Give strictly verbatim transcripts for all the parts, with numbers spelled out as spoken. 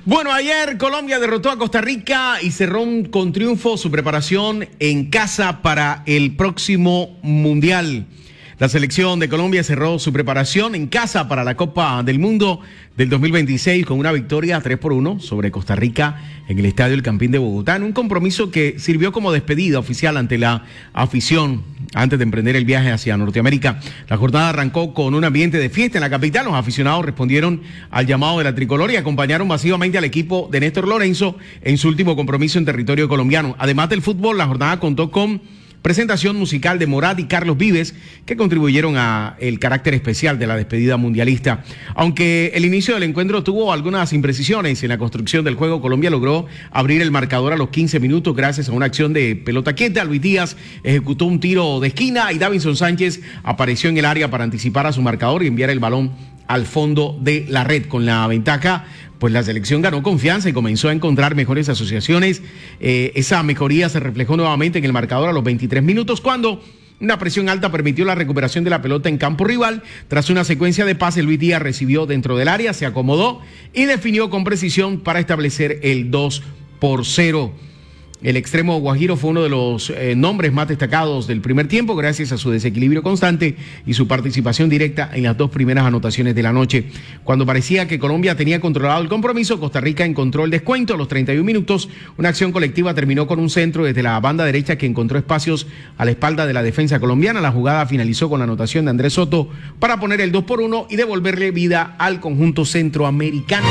Bueno, ayer Colombia derrotó a Costa Rica y cerró con triunfo su preparación en casa para el próximo Mundial. La selección de Colombia cerró su preparación en casa para la Copa del Mundo del dos mil veintiséis con una victoria tres por uno sobre Costa Rica en el Estadio El Campín de Bogotá, en un compromiso que sirvió como despedida oficial ante la afición antes de emprender el viaje hacia Norteamérica. La jornada arrancó con un ambiente de fiesta en la capital. Los aficionados respondieron al llamado de la tricolor y acompañaron masivamente al equipo de Néstor Lorenzo en su último compromiso en territorio colombiano. Además del fútbol, la jornada contó con presentación musical de Morat y Carlos Vives, que contribuyeron a el carácter especial de la despedida mundialista. Aunque el inicio del encuentro tuvo algunas imprecisiones en la construcción del juego, Colombia logró abrir el marcador a los quince minutos gracias a una acción de pelota quieta. Luis Díaz ejecutó un tiro de esquina y Davinson Sánchez apareció en el área para anticipar a su marcador y enviar el balón al fondo de la red. Con la ventaja, pues la selección ganó confianza y comenzó a encontrar mejores asociaciones. Eh, esa mejoría se reflejó nuevamente en el marcador a los veintitrés minutos, cuando una presión alta permitió la recuperación de la pelota en campo rival. Tras una secuencia de pases, Luis Díaz recibió dentro del área, se acomodó y definió con precisión para establecer el dos por cero. El extremo guajiro fue uno de los eh, nombres más destacados del primer tiempo gracias a su desequilibrio constante y su participación directa en las dos primeras anotaciones de la noche. Cuando parecía que Colombia tenía controlado el compromiso, Costa Rica encontró el descuento a los treinta y un minutos. Una acción colectiva terminó con un centro desde la banda derecha que encontró espacios a la espalda de la defensa colombiana. La jugada finalizó con la anotación de Andrés Soto para poner el dos por uno y devolverle vida al conjunto centroamericano.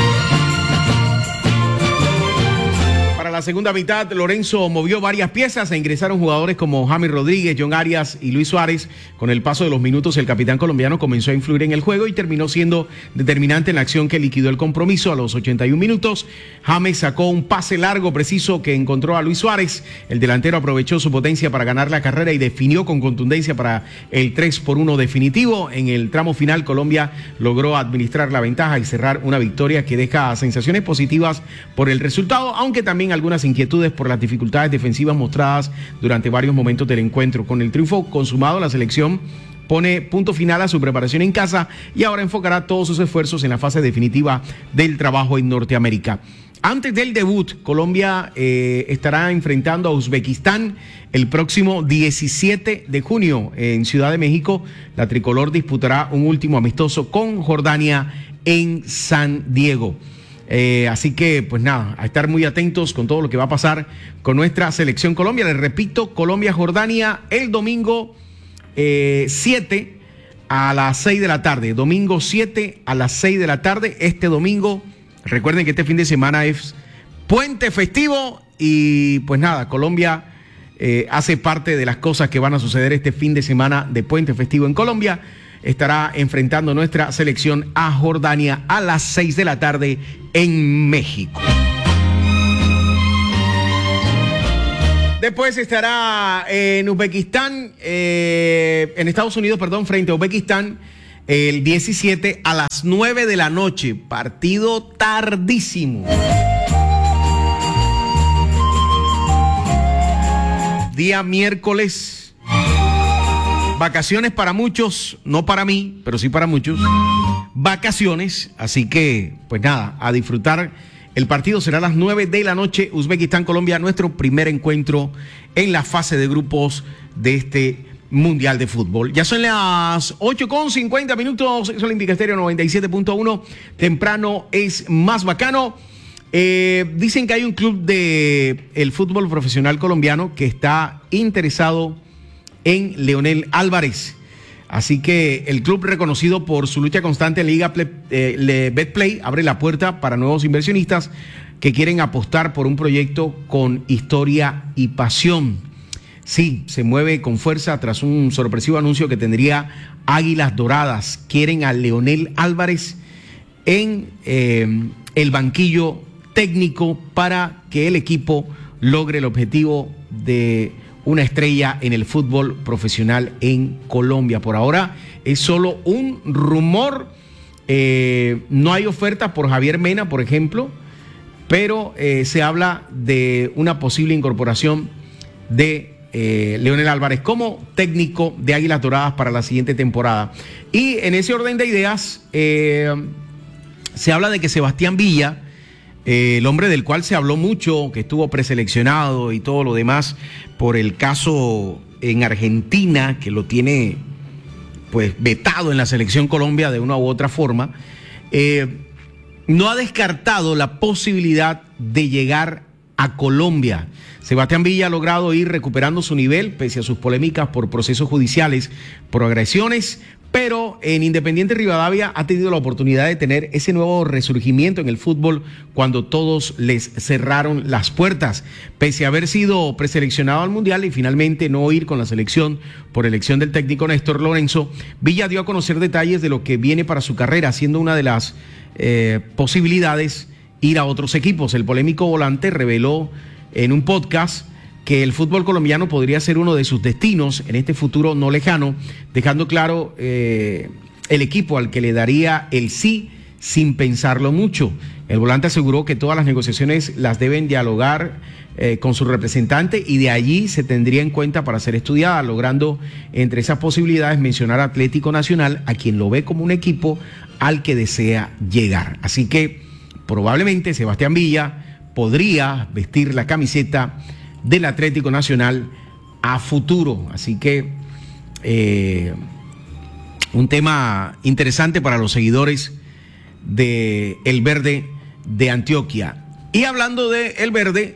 La segunda mitad, Lorenzo movió varias piezas e ingresaron jugadores como James Rodríguez, John Arias y Luis Suárez. Con el paso de los minutos, el capitán colombiano comenzó a influir en el juego y terminó siendo determinante en la acción que liquidó el compromiso. A los ochenta y un minutos, James sacó un pase largo preciso que encontró a Luis Suárez. El delantero aprovechó su potencia para ganar la carrera y definió con contundencia para el tres por uno definitivo. En el tramo final, Colombia logró administrar la ventaja y cerrar una victoria que deja sensaciones positivas por el resultado, aunque también algunas inquietudes por las dificultades defensivas mostradas durante varios momentos del encuentro. Con el triunfo consumado, la selección pone punto final a su preparación en casa y ahora enfocará todos sus esfuerzos en la fase definitiva del trabajo en Norteamérica. Antes del debut, Colombia eh, estará enfrentando a Uzbekistán el próximo diecisiete de junio en Ciudad de México. La tricolor disputará un último amistoso con Jordania en San Diego. Eh, así que, pues nada, a estar muy atentos con todo lo que va a pasar con nuestra selección Colombia. Les repito, Colombia-Jordania el domingo eh, siete a las seis de la tarde. Domingo siete a las seis de la tarde. Este domingo, recuerden que este fin de semana es puente festivo y pues nada, Colombia eh, hace parte de las cosas que van a suceder este fin de semana de puente festivo en Colombia. Estará enfrentando nuestra selección a Jordania a las seis de la tarde en México. Después estará en Uzbekistán, eh, en Estados Unidos, perdón, frente a Uzbekistán, el diecisiete a las nueve de la noche. Partido tardísimo. Día miércoles. Vacaciones para muchos, no para mí, pero sí para muchos. Vacaciones, así que, pues nada, a disfrutar. El partido será a las nueve de la noche, Uzbekistán-Colombia, nuestro primer encuentro en la fase de grupos de este Mundial de Fútbol. Ya son las ocho con cincuenta minutos, es Olímpica Estéreo noventa y siete punto uno, temprano es más bacano. Eh, dicen que hay un club de el fútbol profesional colombiano que está interesado en Leonel Álvarez. Así que el club, reconocido por su lucha constante en Liga Play, eh, Betplay, abre la puerta para nuevos inversionistas que quieren apostar por un proyecto con historia y pasión. Sí, se mueve con fuerza tras un sorpresivo anuncio que tendría Águilas Doradas. Quieren a Leonel Álvarez en eh, el banquillo técnico para que el equipo logre el objetivo de una estrella en el fútbol profesional en Colombia. Por ahora es solo un rumor. Eh, no hay oferta por Javier Mena, por ejemplo, pero eh, se habla de una posible incorporación de eh, Leonel Álvarez como técnico de Águilas Doradas para la siguiente temporada. Y en ese orden de ideas, eh, se habla de que Sebastián Villa eh, el hombre del cual se habló mucho, que estuvo preseleccionado y todo lo demás, por el caso en Argentina, que lo tiene pues vetado en la selección Colombia de una u otra forma, eh, no ha descartado la posibilidad de llegar a Colombia. Sebastián Villa ha logrado ir recuperando su nivel pese a sus polémicas por procesos judiciales, por agresiones, pero en Independiente Rivadavia ha tenido la oportunidad de tener ese nuevo resurgimiento en el fútbol cuando todos les cerraron las puertas. Pese a haber sido preseleccionado al Mundial y finalmente no ir con la selección por elección del técnico Néstor Lorenzo, Villa dio a conocer detalles de lo que viene para su carrera, siendo una de las eh, posibilidades ir a otros equipos. El polémico volante reveló en un podcast que el fútbol colombiano podría ser uno de sus destinos en este futuro no lejano, dejando claro eh, el equipo al que le daría el sí sin pensarlo mucho. El volante aseguró que todas las negociaciones las deben dialogar eh, con su representante y de allí se tendría en cuenta para ser estudiada, logrando entre esas posibilidades mencionar a Atlético Nacional, a quien lo ve como un equipo al que desea llegar. Así que probablemente Sebastián Villa podría vestir la camiseta del Atlético Nacional a futuro. Así que eh, un tema interesante para los seguidores de El Verde de Antioquia. Y hablando de El Verde,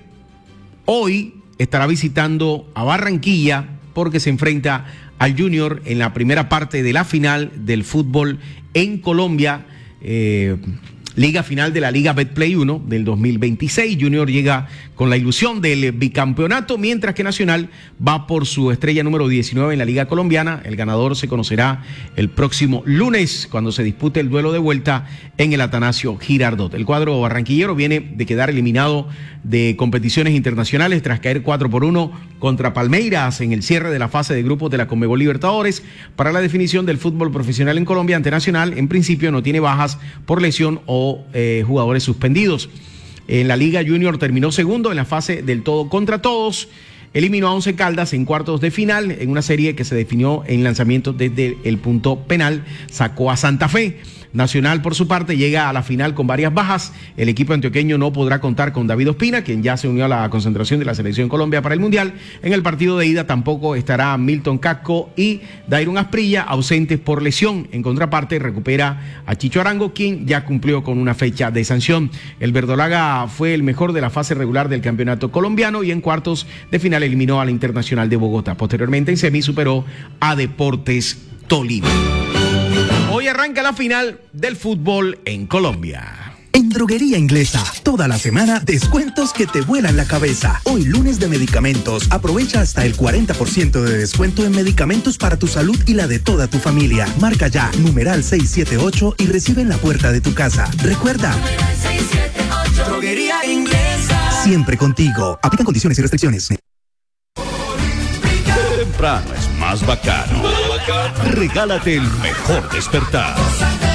hoy estará visitando a Barranquilla porque se enfrenta al Junior en la primera parte de la final del fútbol en Colombia. Eh, Liga final de la Liga Betplay uno del dos mil veintiséis. Junior llega con la ilusión del bicampeonato, mientras que Nacional va por su estrella número diecinueve en la Liga Colombiana. El ganador se conocerá el próximo lunes, cuando se dispute el duelo de vuelta en el Atanasio Girardot. El cuadro barranquillero viene de quedar eliminado de competiciones internacionales tras caer cuatro por uno contra Palmeiras en el cierre de la fase de grupos de la Conmebol Libertadores. Para la definición del fútbol profesional en Colombia ante Nacional, en principio no tiene bajas por lesión o Eh, jugadores suspendidos. En la Liga Junior terminó segundo en la fase del todo contra todos. Eliminó a Once Caldas en cuartos de final en una serie que se definió en lanzamientos desde el punto penal. Sacó a Santa Fe. Nacional, por su parte, llega a la final con varias bajas. El equipo antioqueño no podrá contar con David Ospina, quien ya se unió a la concentración de la selección Colombia para el Mundial. En el partido de ida tampoco estará Milton Casco y Dairon Asprilla, ausentes por lesión. En contraparte, recupera a Chicho Arango, quien ya cumplió con una fecha de sanción. El verdolaga fue el mejor de la fase regular del campeonato colombiano y en cuartos de final eliminó a la Internacional de Bogotá. Posteriormente, en semi superó a Deportes Tolima. Hoy arranca la final del fútbol en Colombia. En Droguería Inglesa, toda la semana, descuentos que te vuelan la cabeza. Hoy lunes de medicamentos, aprovecha hasta el cuarenta por ciento de descuento en medicamentos para tu salud y la de toda tu familia. Marca ya, numeral seiscientos setenta y ocho y recibe en la puerta de tu casa. Recuerda, seiscientos setenta y ocho, Droguería Inglesa. Siempre contigo. Aplican condiciones y restricciones. Temprano es más bacano. Regálate el mejor despertar.